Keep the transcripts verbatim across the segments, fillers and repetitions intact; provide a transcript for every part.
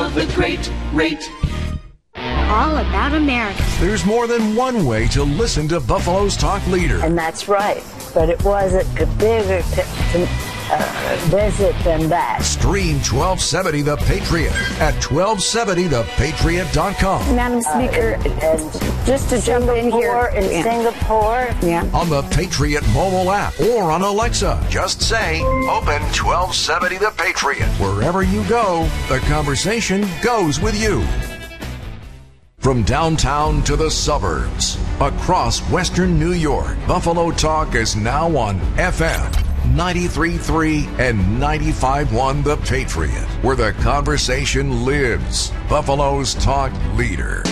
of the great rate. All about America. There's more than one way to listen to Buffalo's talk leader. And that's right. But it wasn't bigger to, to uh, visit than that. Stream twelve seventy The Patriot at twelve seventy the patriot dot com. Madam Speaker, uh, and, and just to jump in here. In yeah. Singapore. Yeah. On the Patriot mobile app or on Alexa. Just say, open twelve seventy The Patriot. Wherever you go, the conversation goes with you. From downtown to the suburbs, across western New York, Buffalo Talk is now on F M ninety-three point three and ninety-five point one The Patriot, where the conversation lives. Buffalo's talk leader.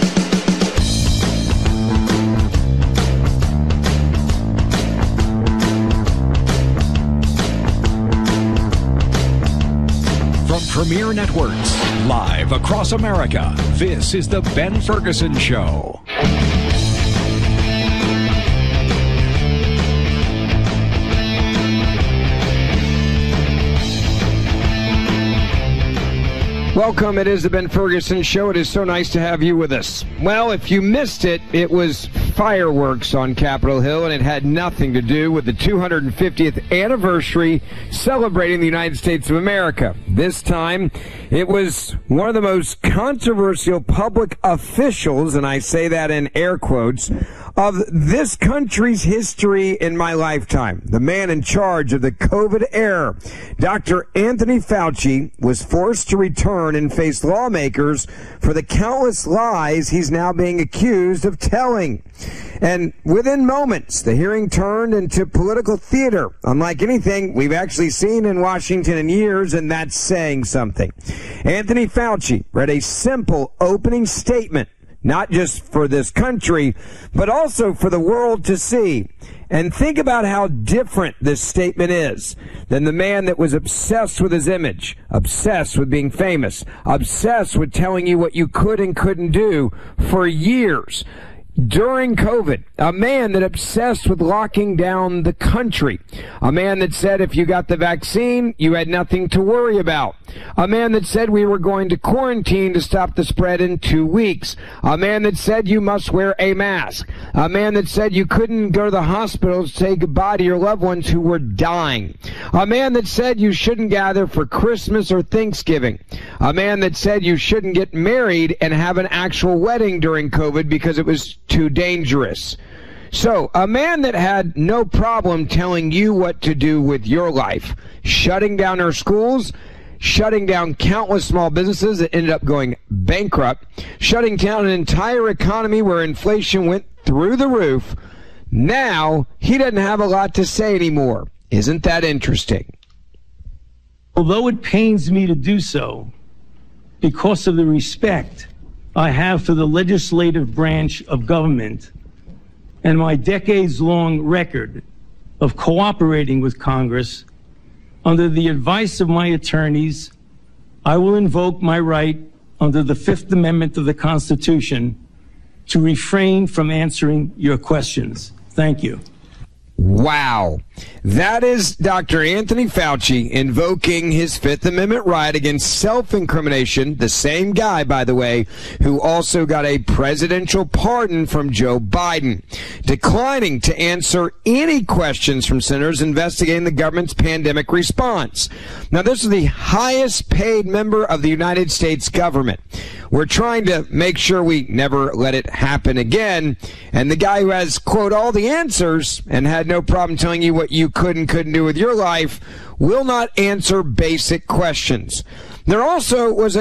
From Premier Networks, live across America, this is The Ben Ferguson Show. Welcome. It is the Ben Ferguson Show. It is so nice to have you with us. Well, if you missed it, it was fireworks on Capitol Hill, and it had nothing to do with the two hundred fiftieth anniversary celebrating the United States of America. This time, it was one of the most controversial public officials, and I say that in air quotes, of this country's history in my lifetime. The man in charge of the COVID era, Doctor Anthony Fauci, was forced to return and face lawmakers for the countless lies he's now being accused of telling. And within moments, the hearing turned into political theater, unlike anything we've actually seen in Washington in years, and that's saying something. Anthony Fauci read a simple opening statement, not just for this country, but also for the world to see. And think about how different this statement is than the man that was obsessed with his image, obsessed with being famous, obsessed with telling you what you could and couldn't do for years. During COVID, a man that obsessed with locking down the country. A man that said if you got the vaccine, you had nothing to worry about. A man that said we were going to quarantine to stop the spread in two weeks. A man that said you must wear a mask. A man that said you couldn't go to the hospital to say goodbye to your loved ones who were dying. A man that said you shouldn't gather for Christmas or Thanksgiving. A man that said you shouldn't get married and have an actual wedding during COVID because it was too dangerous. So, a man that had no problem telling you what to do with your life, shutting down our schools, shutting down countless small businesses that ended up going bankrupt, shutting down an entire economy where inflation went through the roof. Now, he doesn't have a lot to say anymore. Isn't that interesting? Although it pains me to do so, because of the respect I have for the legislative branch of government and my decades-long record of cooperating with Congress, under the advice of my attorneys, I will invoke my right under the Fifth Amendment of the Constitution to refrain from answering your questions. Thank you. Wow. That is Doctor Anthony Fauci invoking his Fifth Amendment right against self-incrimination, the same guy, by the way, who also got a presidential pardon from Joe Biden, declining to answer any questions from senators investigating the government's pandemic response. Now, this is the highest paid member of the United States government. We're trying to make sure we never let it happen again. And the guy who has, quote, all the answers and had no problem telling you what you could and couldn't do with your life will not answer basic questions. There also was a